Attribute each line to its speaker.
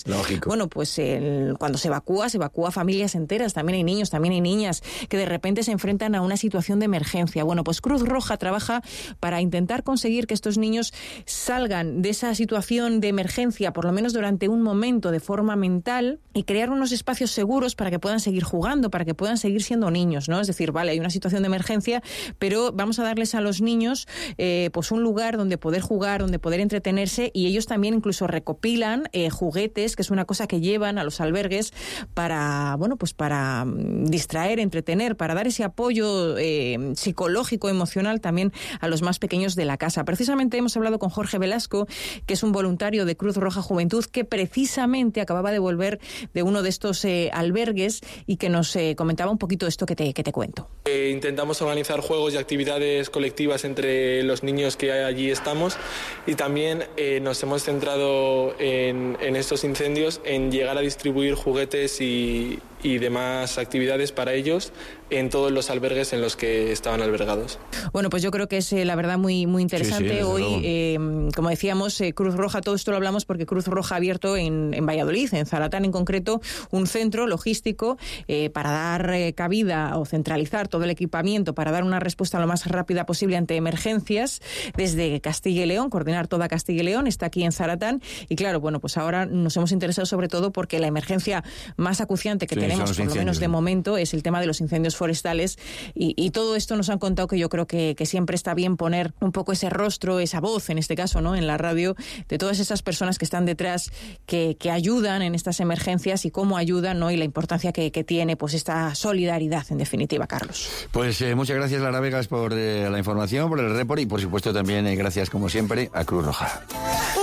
Speaker 1: Lógico.
Speaker 2: Bueno, pues cuando se evacúa familias enteras, también hay niños, también hay niñas que de repente se enfrentan a una situación de emergencia. Bueno, pues Cruz Roja trabaja para intentar conseguir que estos niños salgan de esa situación de emergencia, por lo menos durante un momento, de forma mental, y crear unos espacios seguros para que puedan seguir jugando, para que puedan seguir siendo niños, ¿no? Es decir, vale, hay una situación de emergencia, pero vamos a darles a los niños pues un lugar donde poder jugar, donde poder entretenerse, y ellos también incluso recopilan juguetes, que es una cosa que llevan a los albergues para, bueno, pues para distraer, entretener, para dar ese apoyo psicológico, emocional también a los más pequeños de la casa. Precisamente hemos hablado con Jorge Velasco, que es un voluntario de Cruz Roja Juventud, que precisamente acababa de volver de uno de estos albergues y que nos comentaba un poquito esto que te cuento.
Speaker 3: Intentamos organizar juegos y actividades colectivas entre los niños que allí estamos, y también nos hemos centrado en estos incendios en llegar a distribuir juguetes y demás actividades para ellos en todos los albergues en los que estaban albergados.
Speaker 2: Bueno, pues yo creo que es la verdad muy interesante. Sí, hoy, como decíamos, Cruz Roja, todo esto lo hablamos porque Cruz Roja ha abierto en Valladolid, en Zaratán en concreto, un centro logístico para dar cabida o centralizar todo el equipamiento, para dar una respuesta lo más rápida posible ante emergencias desde Castilla y León, coordinar toda Castilla y León, está aquí en Zaratán, y claro, bueno, pues ahora nos hemos interesado sobre todo porque la emergencia más acuciante que tenemos, por lo menos de momento, es el tema de los incendios forestales, y todo esto nos han contado, que yo creo que siempre está bien poner un poco ese rostro, esa voz, en este caso, ¿no?, en la radio, de todas esas personas que están detrás, que ayudan en estas emergencias, y cómo ayudan, ¿no?, y la importancia que tiene pues esta solidaridad, en definitiva, Carlos.
Speaker 1: Pues muchas gracias, Lara Vegas, por la información, por el report, y por supuesto también gracias, como siempre, a Cruz Roja.